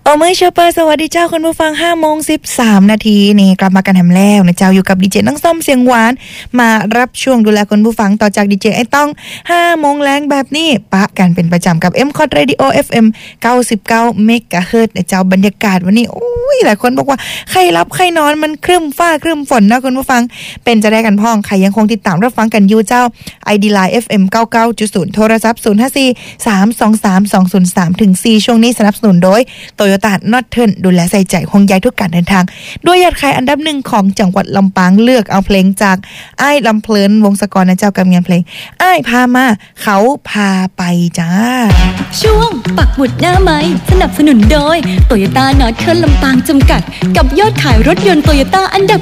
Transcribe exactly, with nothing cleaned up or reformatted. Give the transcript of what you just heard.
โอเมอร์ชอปเปอร์สวัสดีเจ้าคุณผู้ฟังห้าโมงสิบสามนาทีนี่กลับมากันทำแล้วนะเจ้าอยู่กับดีเจนั่งซ่อมเสียงหวานมารับช่วงดูแลคุณผู้ฟังต่อจากดีเจไอ้ต้องห้าโมงแรงแบบนี้ปะกันเป็นประจำกับ เอ็ม คอท Radio เอฟ เอ็ม เก้าสิบเก้า เมกะเฮิรตซ์นะเจ้าบรรยากาศวันนี้โอ้ยหลายคนบอกว่าใครรับใครนอนมันครึ้มฟ้าครึ้มฝนนะคุณผู้ฟังเป็นจะได้กันพ้องใครยังคงติดตามรับฟังกันอยู่เจ้า ไอ ดี Line เอฟ เอ็ม เก้าสิบเก้าจุดศูนย์ โทรศัพท์ศูนย์ ห้า สี่ สาม สอง สาม สอง ศูนย์ สาม ถึง สี่ ช่วงนี้สนับสนุนโดย Toyota Norton ดูแลใส่ใจห่วงใยทุกการเดินทางด้วยยอดขายอันดับหนึ่งของจังหวัดลำปางเลือกเอาเพลงจากอ้ายลำเพลินวงศกรนะเจ้ากับงานเพลงอ้ายพามาเขาพาไปจ้าช่วงปักหมุดหน้าไม้สนับสนุนโดย Toyota Norton ลำปางจำกัดกับยอดขายรถยนต์ Toyota อันดับ